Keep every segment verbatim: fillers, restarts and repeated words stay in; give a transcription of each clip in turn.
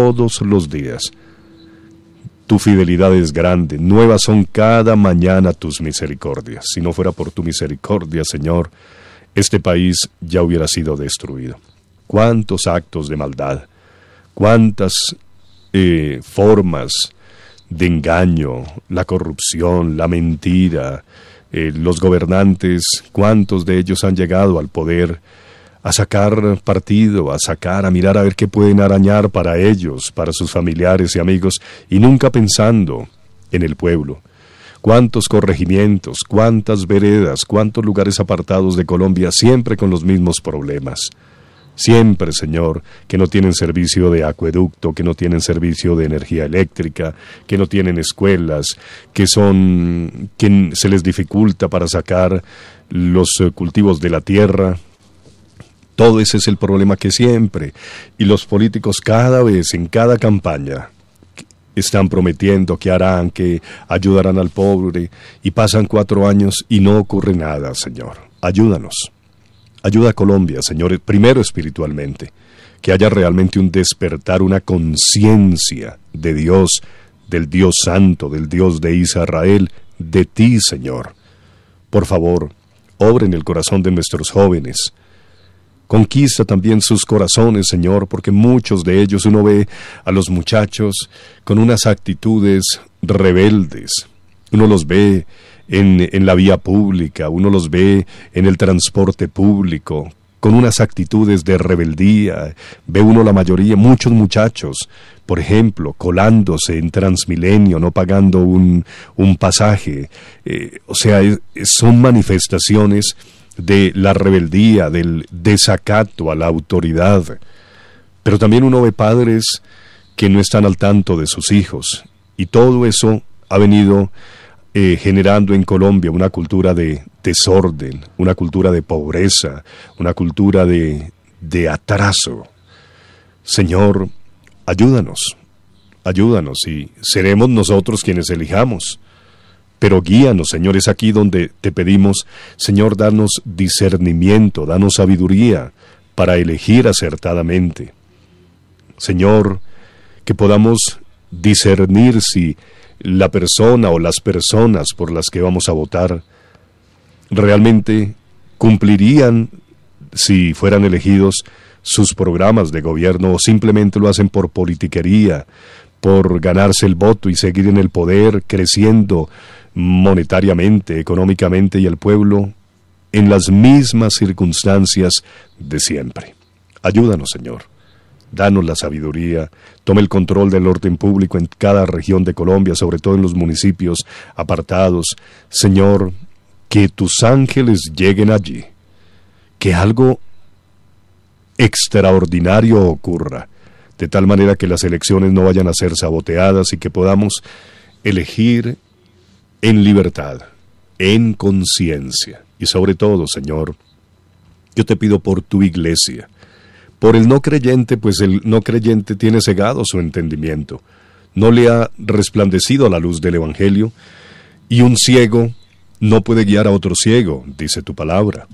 todos los días. Tu fidelidad es grande, nuevas son cada mañana tus misericordias. Si no fuera por tu misericordia, Señor, este país ya hubiera sido destruido. Cuántos actos de maldad, cuántas eh, formas de engaño, la corrupción, la mentira, eh, los gobernantes, cuántos de ellos han llegado al poder a sacar partido, a sacar, a mirar a ver qué pueden arañar para ellos, para sus familiares y amigos, y nunca pensando en el pueblo. Cuántos corregimientos, cuántas veredas, cuántos lugares apartados de Colombia, siempre con los mismos problemas. Siempre, Señor, que no tienen servicio de acueducto, que no tienen servicio de energía eléctrica, que no tienen escuelas, que son, que se les dificulta para sacar los cultivos de la tierra. Todo ese es el problema que siempre, y los políticos cada vez, en cada campaña, están prometiendo que harán, que ayudarán al pobre, y pasan cuatro años y no ocurre nada, Señor. Ayúdanos. Ayuda a Colombia, Señor, primero espiritualmente, que haya realmente un despertar, una conciencia de Dios, del Dios Santo, del Dios de Israel, de ti, Señor. Por favor, obra en el corazón de nuestros jóvenes. Conquista también sus corazones, Señor, porque muchos de ellos uno ve a los muchachos con unas actitudes rebeldes. Uno los ve en, en la vía pública, uno los ve en el transporte público, con unas actitudes de rebeldía. Ve uno la mayoría, muchos muchachos, por ejemplo, colándose en Transmilenio, no pagando un, un pasaje. Eh, o sea, es, son manifestaciones de la rebeldía, del desacato a la autoridad. Pero también uno ve padres que no están al tanto de sus hijos, y todo eso ha venido eh, generando en Colombia una cultura de desorden, una cultura de pobreza, una cultura de, de atraso. Señor, ayúdanos, ayúdanos, y seremos nosotros quienes elijamos. Pero guíanos, Señor, es aquí donde te pedimos, Señor, danos discernimiento, danos sabiduría para elegir acertadamente. Señor, que podamos discernir si la persona o las personas por las que vamos a votar realmente cumplirían, si fueran elegidos, sus programas de gobierno, o simplemente lo hacen por politiquería, por ganarse el voto y seguir en el poder, creciendo monetariamente, económicamente, y el pueblo en las mismas circunstancias de siempre. Ayúdanos, Señor. Danos la sabiduría. Toma el control del orden público en cada región de Colombia, sobre todo en los municipios apartados. Señor, que tus ángeles lleguen allí. Que algo extraordinario ocurra, de tal manera que las elecciones no vayan a ser saboteadas y que podamos elegir en libertad, en conciencia. Y sobre todo, Señor, yo te pido por tu iglesia, por el no creyente, pues el no creyente tiene cegado su entendimiento, no le ha resplandecido la luz del Evangelio, y un ciego no puede guiar a otro ciego, dice tu palabra.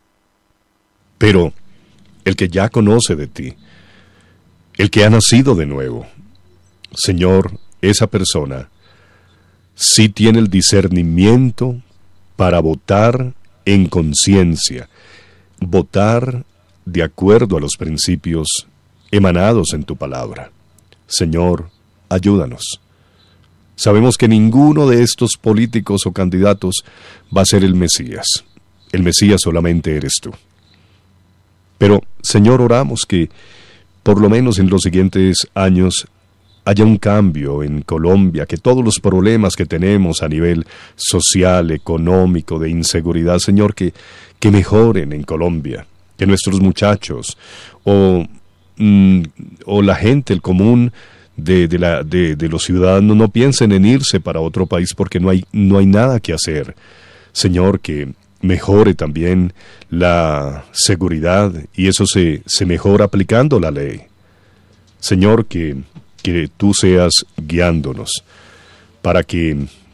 Pero el que ya conoce de ti, el que ha nacido de nuevo, Señor, esa persona sí tiene el discernimiento para votar en conciencia, votar de acuerdo a los principios emanados en tu palabra. Señor, ayúdanos. Sabemos que ninguno de estos políticos o candidatos va a ser el Mesías. El Mesías solamente eres tú. Pero, Señor, oramos que por lo menos en los siguientes años haya un cambio en Colombia, que todos los problemas que tenemos a nivel social, económico, de inseguridad, Señor, que, que mejoren en Colombia, que nuestros muchachos o, mm, o la gente, el común de, de, la, de, de los ciudadanos no piensen en irse para otro país porque no hay, no hay nada que hacer. Señor, que mejore también la seguridad, y eso se, se mejora aplicando la ley. Señor, que, que tú seas guiándonos para que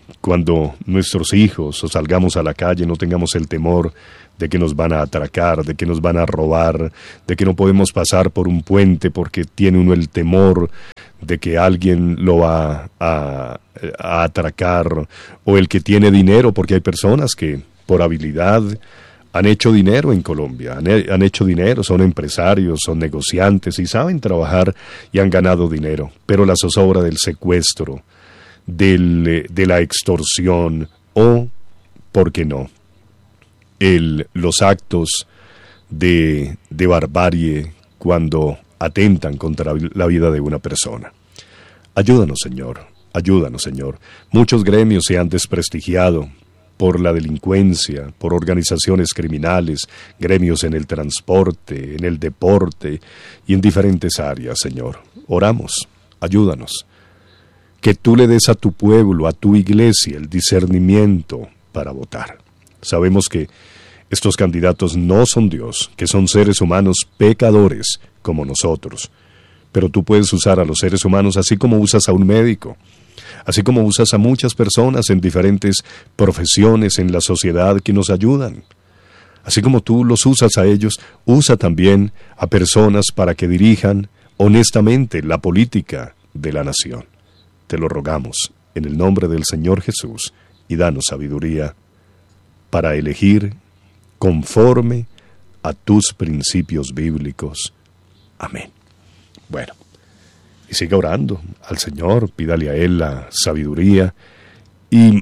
cuando nuestros hijos o salgamos a la calle no tengamos el temor de que nos van a atracar, de que nos van a robar, de que no podemos pasar por un puente porque tiene uno el temor de que alguien lo va a, a atracar, o el que tiene dinero, porque hay personas que por habilidad han hecho dinero en Colombia, han, han hecho dinero, son empresarios, son negociantes y saben trabajar y han ganado dinero, pero la zozobra del secuestro, del, de la extorsión o, ¿por qué no?, el, los actos de, de barbarie cuando atentan contra la vida de una persona. Ayúdanos, Señor, ayúdanos, Señor. Muchos gremios se han desprestigiado por la delincuencia, por organizaciones criminales, gremios en el transporte, en el deporte y en diferentes áreas, Señor. Oramos, ayúdanos. Que tú le des a tu pueblo, a tu iglesia, el discernimiento para votar. Sabemos que estos candidatos no son Dios, que son seres humanos pecadores como nosotros. Pero tú puedes usar a los seres humanos así como usas a un médico, así como usas a muchas personas en diferentes profesiones en la sociedad que nos ayudan. Así como tú los usas a ellos, usa también a personas para que dirijan honestamente la política de la nación. Te lo rogamos en el nombre del Señor Jesús, y danos sabiduría para elegir conforme a tus principios bíblicos. Amén. Bueno, y siga orando al Señor, pídale a Él la sabiduría. Y,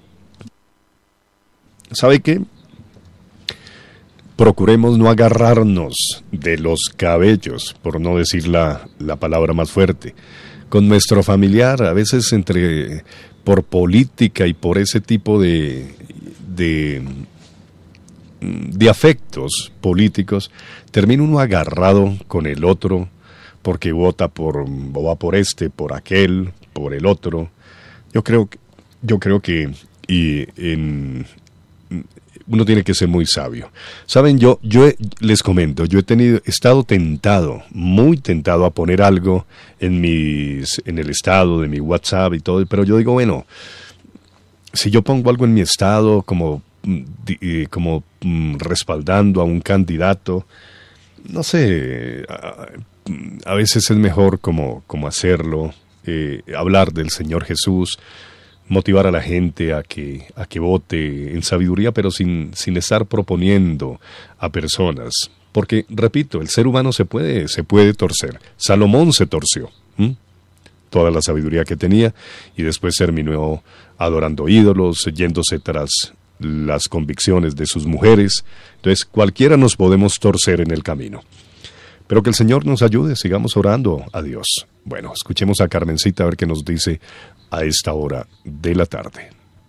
¿sabe qué? Procuremos no agarrarnos de los cabellos, por no decir la, la palabra más fuerte, con nuestro familiar, a veces entre por política y por ese tipo de, de, de afectos políticos, termina uno agarrado con el otro, porque vota por, o va por este, por aquel, por el otro. Yo creo, yo creo que y en, uno tiene que ser muy sabio. Saben, yo, yo he, les comento, yo he tenido, he estado tentado, muy tentado a poner algo en mis, en el estado de mi WhatsApp y todo, pero yo digo, bueno, si yo pongo algo en mi estado como, como respaldando a un candidato, no sé, a, a veces es mejor como, como hacerlo, eh, hablar del Señor Jesús, motivar a la gente a que, a que vote en sabiduría, pero sin, sin estar proponiendo a personas. Porque, repito, el ser humano se puede, se puede torcer. Salomón se torció, ¿m? toda la sabiduría que tenía, y después terminó adorando ídolos, yéndose tras las convicciones de sus mujeres. Entonces, cualquiera nos podemos torcer en el camino. Pero que el Señor nos ayude, sigamos orando a Dios. Bueno, escuchemos a Carmencita a ver qué nos dice a esta hora de la tarde.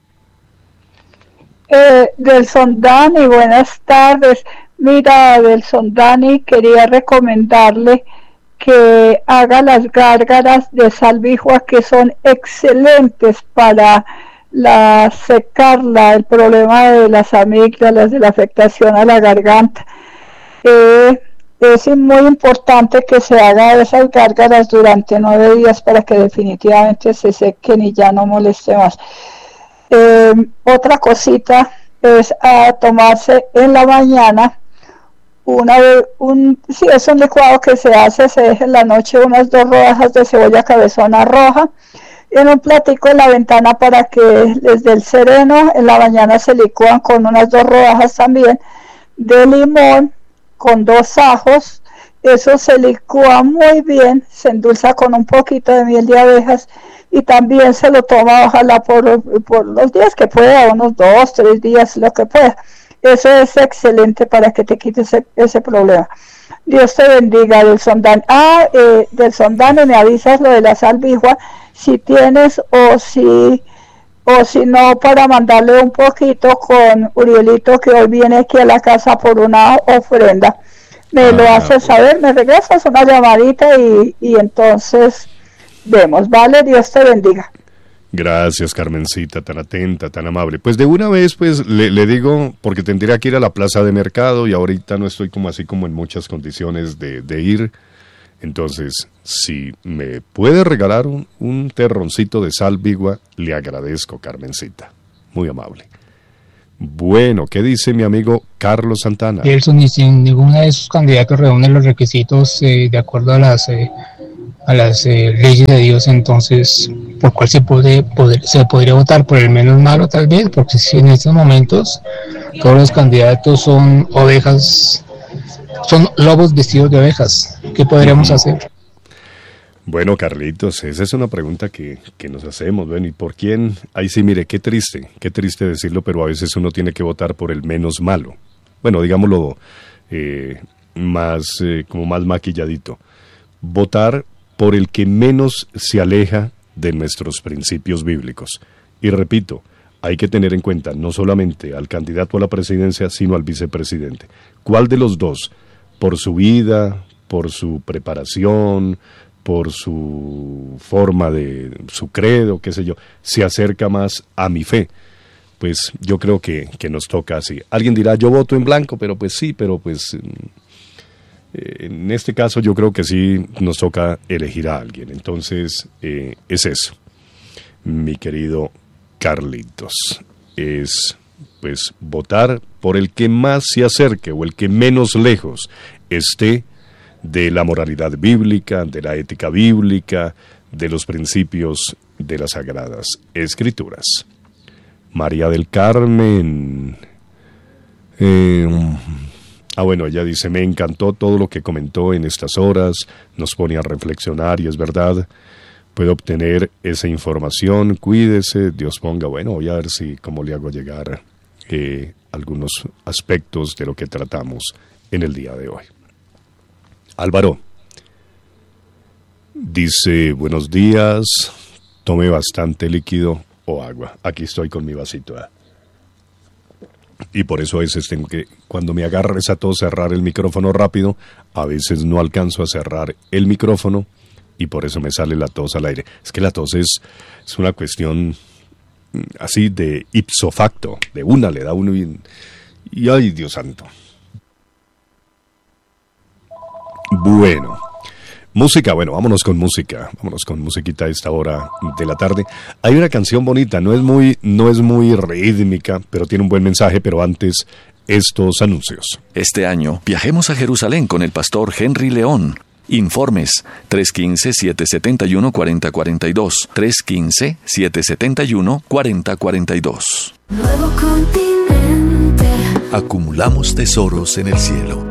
Eh, Delson Dani, buenas tardes. Mira, Delson Dani, quería recomendarle que haga las gárgaras de salvijua, que son excelentes para la secarla, el problema de las amígdalas, de la afectación a la garganta. Eh, Es muy importante que se haga esas gárgaras durante nueve días para que definitivamente se sequen y ya no moleste más. Eh, otra cosita es a tomarse en la mañana una un sí, es un licuado que se hace, se deja en la noche unas dos rodajas de cebolla cabezona roja en un platico en la ventana para que les dé el sereno. En la mañana se licúan con unas dos rodajas también de limón, con dos ajos. Eso se licúa muy bien, se endulza con un poquito de miel de abejas y también se lo toma, ojalá por, por los días que pueda, unos dos, tres días, lo que pueda. Eso es excelente para que te quites ese, ese problema. Dios te bendiga, Delson Dani. Ah, eh, Delson Dani, me avisas lo de la salvijua, si tienes o si... o si no, para mandarle un poquito con Urielito, que hoy viene aquí a la casa por una ofrenda. Me ah, lo haces saber, me regresas una llamadita y, y entonces vemos. Vale, Dios te bendiga. Gracias, Carmencita, tan atenta, tan amable. Pues de una vez, pues le, le digo, porque tendría que ir a la plaza de mercado y ahorita no estoy como así como en muchas condiciones de, de ir. Entonces, si me puede regalar un, un terroncito de sal vigua, le agradezco, Carmencita. Muy amable. Bueno, ¿qué dice mi amigo Carlos Santana? Nelson, y si ninguno de esos candidatos reúne los requisitos eh, de acuerdo a las eh, a las eh, leyes de Dios, entonces, ¿por cuál se puede poder, se podría votar? ¿Por el menos malo, tal vez? Porque si en estos momentos todos los candidatos son ovejas, son lobos vestidos de ovejas. ¿Qué podríamos hacer? Bueno, Carlitos, esa es una pregunta que, que nos hacemos. Bueno, ¿y por quién? Ahí sí, mire, qué triste, qué triste decirlo, pero a veces uno tiene que votar por el menos malo. Bueno, digámoslo eh, más, eh, como más maquilladito. Votar por el que menos se aleja de nuestros principios bíblicos. Y repito, hay que tener en cuenta no solamente al candidato a la presidencia, sino al vicepresidente. ¿Cuál de los dos? Por su vida, por su preparación, por su forma de, su credo, qué sé yo, se acerca más a mi fe. Pues yo creo que, que nos toca así. Alguien dirá, yo voto en blanco, pero pues sí, pero pues eh, en este caso yo creo que sí nos toca elegir a alguien. Entonces, eh, es eso, mi querido Carlitos. Es, pues, votar por el que más se acerque o el que menos lejos esté de la moralidad bíblica, de la ética bíblica, de los principios de las Sagradas Escrituras. María del Carmen. Eh, ah, bueno, ella dice, me encantó todo lo que comentó en estas horas, nos pone a reflexionar y es verdad, puedo obtener esa información, cuídese, Dios ponga, bueno, voy a ver si cómo le hago llegar eh, algunos aspectos de lo que tratamos en el día de hoy. Álvaro dice, buenos días, tome bastante líquido o agua. Aquí estoy con mi vasito. ¿eh? Y por eso a veces tengo que, cuando me agarra esa tos, cerrar el micrófono rápido. A veces no alcanzo a cerrar el micrófono y por eso me sale la tos al aire. Es que la tos es, es una cuestión así de ipso facto, de una le da uno y, y ay, Dios santo. Bueno, música, bueno, vámonos con música, vámonos con musiquita a esta hora de la tarde. Hay una canción bonita, no es muy, no es muy rítmica, pero tiene un buen mensaje, pero antes, estos anuncios. Este año, viajemos a Jerusalén con el pastor Henry León. Informes, tres uno cinco, siete siete uno, cuatro cero cuatro dos, tres uno cinco, siete siete uno, cuatro cero cuatro dos. Nuevo continente. Acumulamos tesoros en el cielo.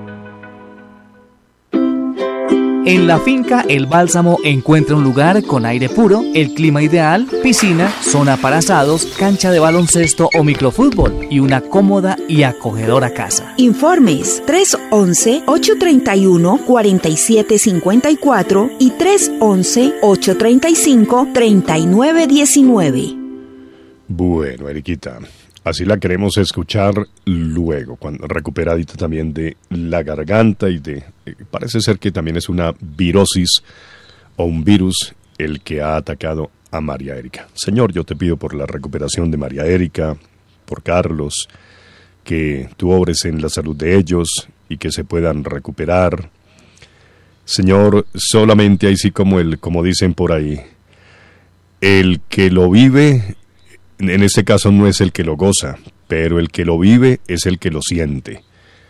En la finca El Bálsamo encuentra un lugar con aire puro, el clima ideal, piscina, zona para asados, cancha de baloncesto o microfútbol y una cómoda y acogedora casa. Informes tres once, ocho treinta y uno, cuarenta y siete cincuenta y cuatro y tres once, ocho treinta y cinco, treinta y nueve diecinueve. Bueno, Eriquita, así la queremos escuchar luego, cuando recuperadita también de la garganta y de... Eh, parece ser que también es una virosis o un virus el que ha atacado a María Erika. Señor, yo te pido por la recuperación de María Erika, por Carlos, que tú obres en la salud de ellos y que se puedan recuperar. Señor, solamente así como el, como dicen por ahí, el que lo vive... En este caso no es el que lo goza, pero el que lo vive es el que lo siente.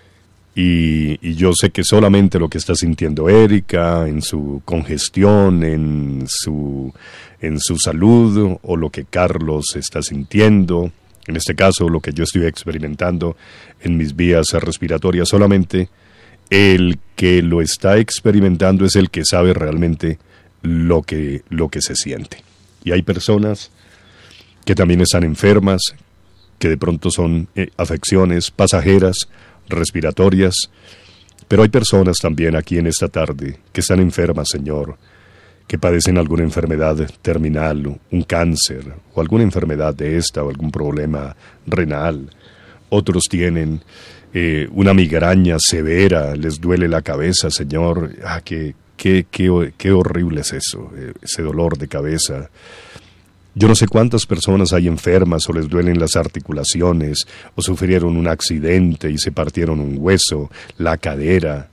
Y, y yo sé que solamente lo que está sintiendo Erika en su congestión, en su, en su salud, o lo que Carlos está sintiendo, en este caso lo que yo estoy experimentando en mis vías respiratorias, solamente el que lo está experimentando es el que sabe realmente lo que, lo que se siente. Y hay personas que también están enfermas, que de pronto son eh, afecciones pasajeras, respiratorias, pero hay personas también aquí en esta tarde que están enfermas, Señor, que padecen alguna enfermedad terminal, un cáncer, o alguna enfermedad de esta, o algún problema renal. Otros tienen eh, una migraña severa, les duele la cabeza, Señor. Ah, qué, qué, qué, qué horrible es eso, eh, ese dolor de cabeza. Yo no sé cuántas personas hay enfermas o les duelen las articulaciones o sufrieron un accidente y se partieron un hueso, la cadera,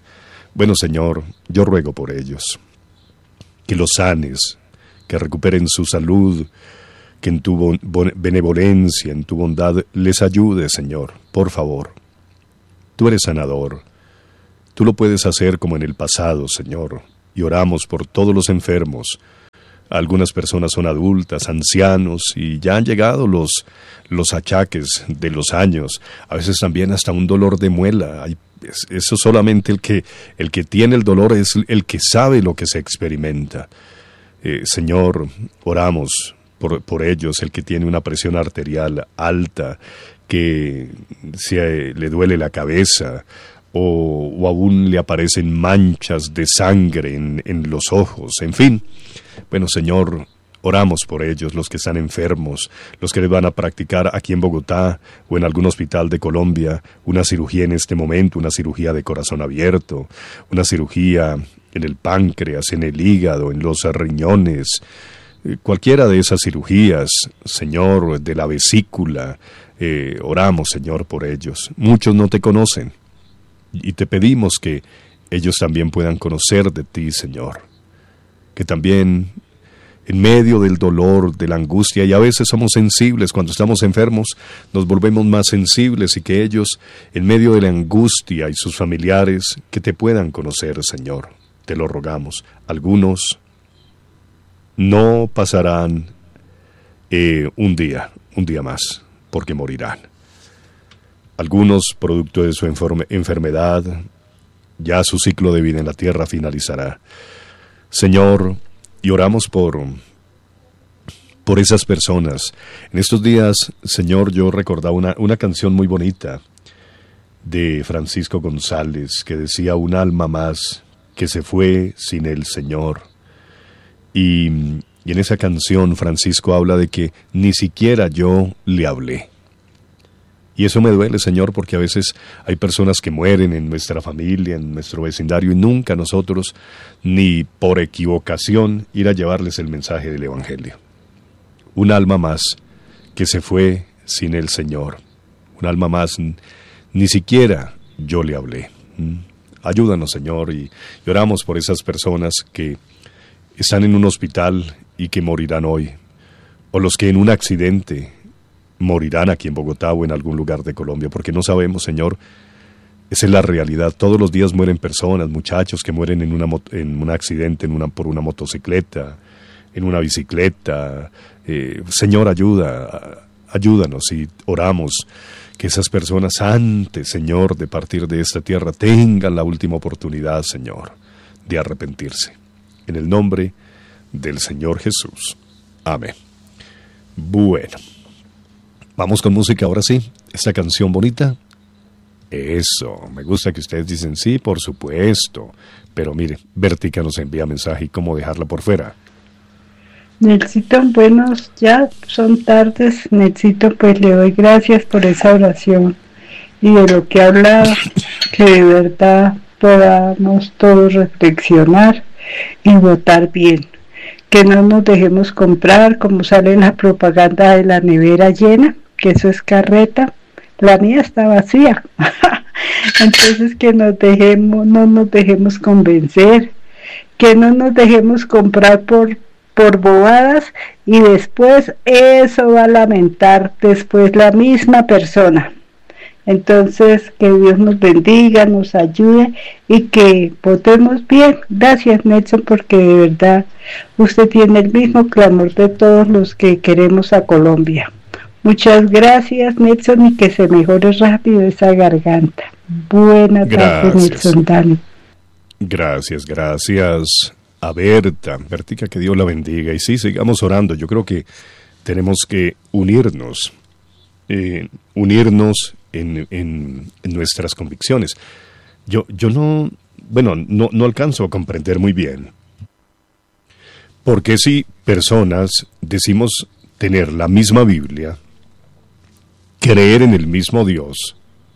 Bueno, Señor, yo ruego por ellos, que los sanes, que recuperen su salud, que en tu benevolencia, en tu bondad, les ayude, Señor, por favor. Tú eres sanador, tú lo puedes hacer como en el pasado, Señor, y oramos por todos los enfermos. Algunas personas son adultas, ancianos, y ya han llegado los, los achaques de los años, a veces también hasta un dolor de muela. Hay, eso solamente el que, el que tiene el dolor es el que sabe lo que se experimenta. Eh, Señor, oramos por, por ellos, el que tiene una presión arterial alta, que se, le duele la cabeza, o, o aún le aparecen manchas de sangre en, en los ojos, en fin. Bueno, Señor, oramos por ellos, los que están enfermos, los que van a practicar aquí en Bogotá o en algún hospital de Colombia una cirugía en este momento, una cirugía de corazón abierto, una cirugía en el páncreas, en el hígado, en los riñones, cualquiera de esas cirugías, Señor, de la vesícula, eh, oramos, Señor, por ellos. Muchos no te conocen y te pedimos que ellos también puedan conocer de ti, Señor. Que también en medio del dolor, de la angustia, y a veces somos sensibles, cuando estamos enfermos nos volvemos más sensibles, y que ellos en medio de la angustia y sus familiares, que te puedan conocer, Señor, te lo rogamos. Algunos no pasarán eh, un día, un día más, porque morirán. Algunos, producto de su enferme, enfermedad, ya su ciclo de vida en la tierra finalizará. Señor, y oramos por, por esas personas. En estos días, Señor, yo recordaba una, una canción muy bonita de Francisco González, que decía: un alma más que se fue sin el Señor. Y, y en esa canción Francisco habla de que ni siquiera yo le hablé. Y eso me duele, Señor, porque a veces hay personas que mueren en nuestra familia, en nuestro vecindario, y nunca nosotros, ni por equivocación, ir a llevarles el mensaje del Evangelio. Un alma más que se fue sin el Señor. Un alma más, ni siquiera yo le hablé. Ayúdanos, Señor, y, y oramos por esas personas que están en un hospital y que morirán hoy, o los que en un accidente morirán aquí en Bogotá o en algún lugar de Colombia, porque no sabemos, Señor. Esa es la realidad. Todos los días mueren personas, muchachos que mueren en, una, en un accidente, en una, por una motocicleta, en una bicicleta. Eh, Señor, ayuda, ayúdanos, y oramos que esas personas, antes, Señor, de partir de esta tierra, tengan la última oportunidad, Señor, de arrepentirse. En el nombre del Señor Jesús. Amén. Bueno. Vamos con música ahora sí. Esta canción bonita. Eso, me gusta que ustedes dicen sí, por supuesto. Pero mire, Bertica nos envía mensaje y cómo dejarla por fuera. Nelsito, buenos, ya son tardes. Nelsito, pues le doy gracias por esa oración y de lo que ha hablado, que de verdad podamos todos reflexionar y votar bien. Que no nos dejemos comprar, como sale en la propaganda de la nevera llena, que eso es carreta. La mía está vacía. Entonces que nos dejemos, no nos dejemos convencer, que no nos dejemos comprar por, por bobadas, y después eso va a lamentar después la misma persona. Entonces que Dios nos bendiga, nos ayude y que votemos bien. Gracias, Nelson, porque de verdad usted tiene el mismo clamor de todos los que queremos a Colombia. Muchas gracias, Nelson, y que se mejore rápido esa garganta. Buenas tardes, Nelson Dani. Gracias, gracias a Berta. Bertica, que Dios la bendiga. Y sí, sigamos orando. Yo creo que tenemos que unirnos, eh, unirnos en, en, en nuestras convicciones. Yo, yo no, bueno, no, no alcanzo a comprender muy bien por qué si personas decimos tener la misma Biblia, creer en el mismo Dios,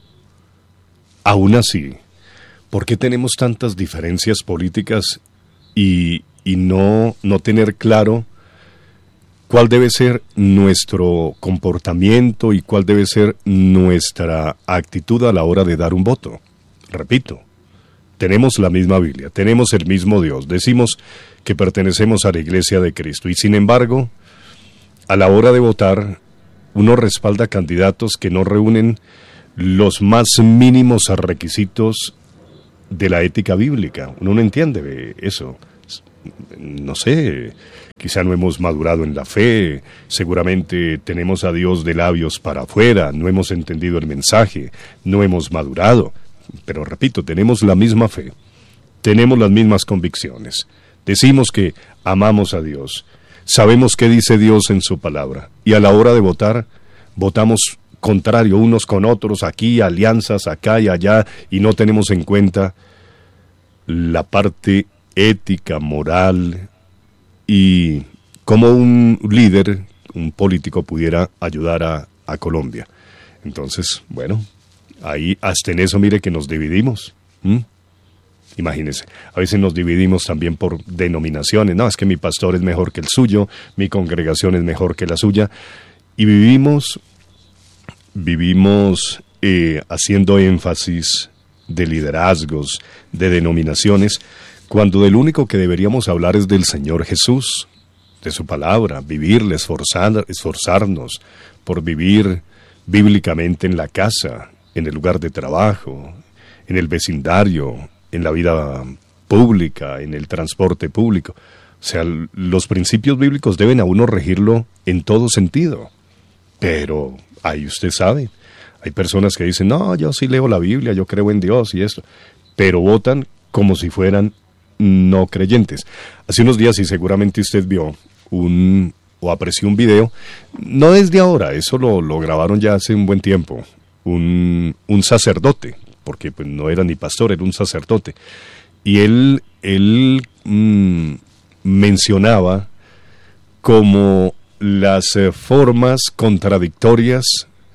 aún así, ¿por qué tenemos tantas diferencias políticas y, y no, no tener claro cuál debe ser nuestro comportamiento y cuál debe ser nuestra actitud a la hora de dar un voto? Repito, tenemos la misma Biblia, tenemos el mismo Dios, decimos que pertenecemos a la Iglesia de Cristo y sin embargo, a la hora de votar, uno respalda candidatos que no reúnen los más mínimos requisitos de la ética bíblica. Uno no entiende eso. No sé, quizá no hemos madurado en la fe, seguramente tenemos a Dios de labios para afuera, no hemos entendido el mensaje, no hemos madurado. Pero repito, tenemos la misma fe, tenemos las mismas convicciones, decimos que amamos a Dios, sabemos qué dice Dios en su palabra, y a la hora de votar, votamos contrario unos con otros, aquí alianzas, acá y allá, y no tenemos en cuenta la parte ética, moral, y cómo un líder, un político pudiera ayudar a, a Colombia. Entonces, bueno, ahí hasta en eso mire que nos dividimos. ¿Mm? Imagínense, a veces nos dividimos también por denominaciones. No, es que mi pastor es mejor que el suyo, mi congregación es mejor que la suya, y vivimos, vivimos eh, haciendo énfasis de liderazgos, de denominaciones, cuando del único que deberíamos hablar es del Señor Jesús, de su palabra, vivirle, esforzar, esforzarnos por vivir bíblicamente en la casa, en el lugar de trabajo, en el vecindario, en la vida pública, en el transporte público. O sea, los principios bíblicos deben a uno regirlo en todo sentido. Pero ahí usted sabe, hay personas que dicen, no, yo sí leo la Biblia, yo creo en Dios y esto, pero votan como si fueran no creyentes. Hace unos días, y seguramente usted vio un o apreció un video, no desde ahora, eso lo, lo grabaron ya hace un buen tiempo, un, un sacerdote, porque pues no era ni pastor, era un sacerdote, y él, él mmm, mencionaba como las eh, formas contradictorias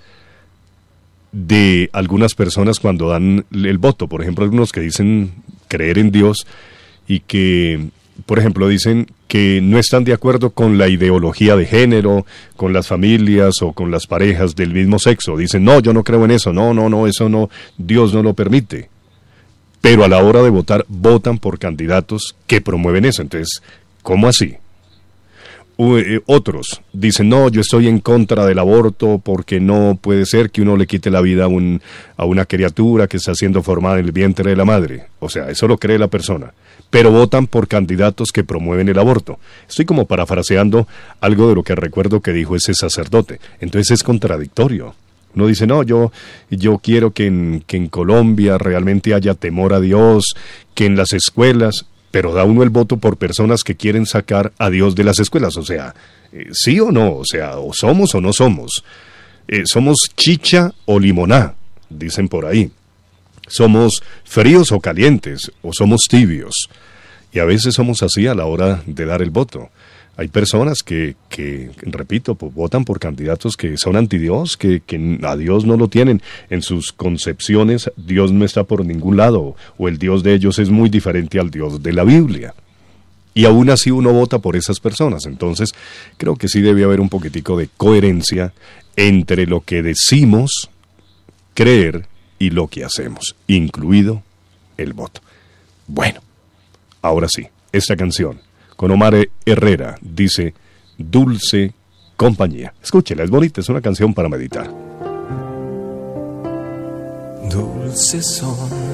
de algunas personas cuando dan el voto. Por ejemplo, algunos que dicen creer en Dios y que, por ejemplo, dicen que no están de acuerdo con la ideología de género, con las familias o con las parejas del mismo sexo. Dicen, no, yo no creo en eso, no, no, no, eso no, Dios no lo permite. Pero a la hora de votar, votan por candidatos que promueven eso. Entonces, ¿cómo así? U- eh, otros dicen, no, yo estoy en contra del aborto porque no puede ser que uno le quite la vida a, un, a una criatura que está siendo formada en el vientre de la madre. O sea, eso lo cree la persona. Pero votan por candidatos que promueven el aborto. Estoy como parafraseando algo de lo que recuerdo que dijo ese sacerdote. Entonces es contradictorio. Uno dice, no, yo, yo quiero que en, que en Colombia realmente haya temor a Dios, que en las escuelas, pero da uno el voto por personas que quieren sacar a Dios de las escuelas. O sea, eh, sí o no, o sea, o somos o no somos. Eh, somos chicha o limoná, dicen por ahí. Somos fríos o calientes, o somos tibios. Y a veces somos así a la hora de dar el voto. Hay personas que, que repito, pues, votan por candidatos que son antidios, que, que a Dios no lo tienen. En sus concepciones, Dios no está por ningún lado, o el Dios de ellos es muy diferente al Dios de la Biblia. Y aún así uno vota por esas personas. Entonces, creo que sí debe haber un poquitico de coherencia entre lo que decimos creer y lo que hacemos, incluido el voto. Bueno, ahora sí, esta canción con Omar Herrera dice Dulce Compañía. Escúchela, es bonita, es una canción para meditar. Dulces son